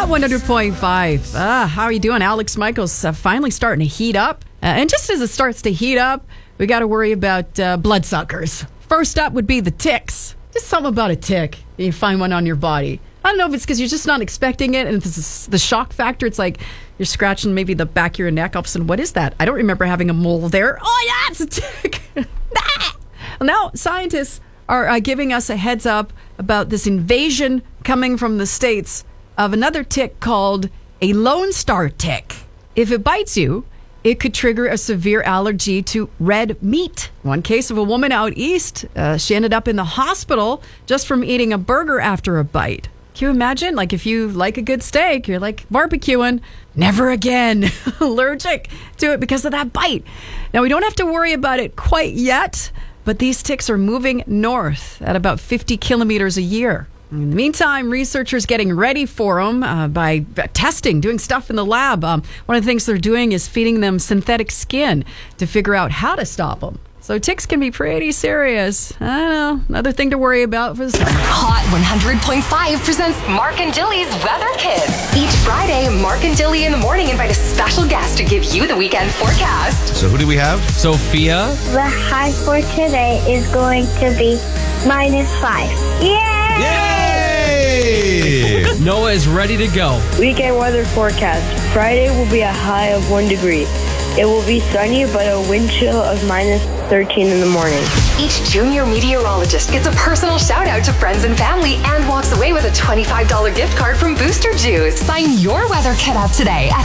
Hot 100.5. How are you doing? Alex Michaels finally starting to heat up. And just as it starts to heat up, we got to worry about bloodsuckers. First up would be the ticks. Just something about a tick. You find one on your body. I don't know if it's because you're just not expecting it, and it's the shock factor. It's like you're scratching maybe the back of your neck. All of a sudden, what is that? I don't remember having a mole there. Oh, yeah, it's a tick. Now, scientists are giving us a heads up about this invasion coming from the States of another tick called a Lone Star tick. If it bites you, it could trigger a severe allergy to red meat. One case of a woman out east, she ended up in the hospital just from eating a burger after a bite. Can you imagine? Like if you like a good steak, you're like barbecuing, never again. Allergic to it because of that bite. Now, we don't have to worry about it quite yet, but these ticks are moving north at about 50 kilometers a year. In the meantime, researchers getting ready for them by testing, doing stuff in the lab. One of the things they're doing is feeding them synthetic skin to figure out how to stop them. So ticks can be pretty serious. I don't know. Another thing to worry about for the summer. Hot 100.5 presents Mark and Dilly's Weather Kids. Each Friday, Mark and Dilly in the morning invite a special guest to give you the weekend forecast. So who do we have? Sophia. The high for today is going to be -5. Yay! Noah is ready to go. Weekend weather forecast. Friday will be a high of 1 degree. It will be sunny, but a wind chill of -13 in the morning. Each junior meteorologist gets a personal shout out to friends and family and walks away with a $25 gift card from Booster Juice. Sign your weather kit up today at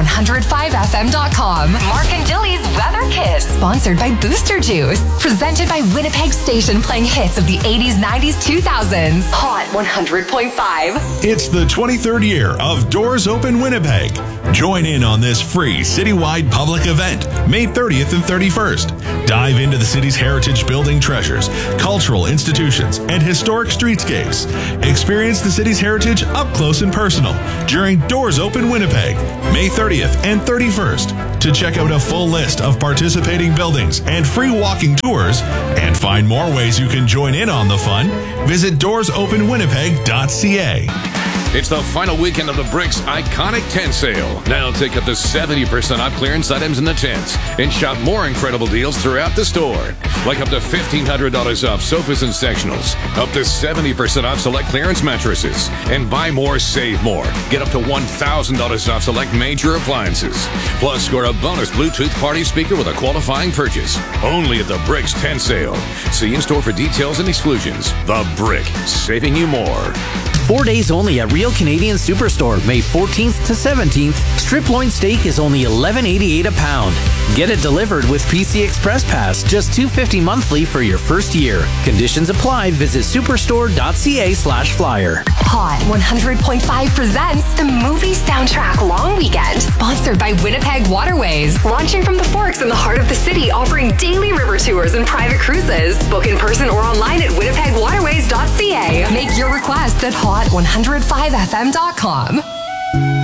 hot105fm.com. Mark and Dilly's Weather Kiss, sponsored by Booster Juice. Presented by Winnipeg Station, playing hits of the 80s, 90s, 2000s. Hot 100.5. It's the 23rd year of Doors Open Winnipeg. Join in on this free citywide public event, May 30th and 31st. Dive into the city's heritage building treasures, cultural institutions, and historic streetscapes. Experience the city's heritage up close and personal during Doors Open Winnipeg, May 30th and 31st. To check out a full list of participating buildings and free walking tours, and find more ways you can join in on the fun, visit doorsopenwinnipeg.ca. It's the final weekend of the Bricks iconic tent sale. Now take up to 70% off clearance items in the tents and shop more incredible deals throughout the store. Like up to $1,500 off sofas and sectionals, up to 70% off select clearance mattresses, and buy more, save more. Get up to $1,000 off select major appliances. Plus, score a bonus Bluetooth party speaker with a qualifying purchase. Only at the Bricks tent sale. See in-store for details and exclusions. The Brick, saving you more. 4 days only at Real Canadian Superstore, May 14th to 17th. Strip loin steak is only $11.88 a pound. Get it delivered with PC Express Pass, just $2.50 monthly for your first year. Conditions apply. Visit superstore.ca/flyer. Hot 100.5 presents the movie soundtrack long weekend, sponsored by Winnipeg Waterways. Launching from the Forks in the heart of the city, offering daily river tours and private cruises. Book in person or online at winnipegwaterways.ca. Make your request at hot105fm.com.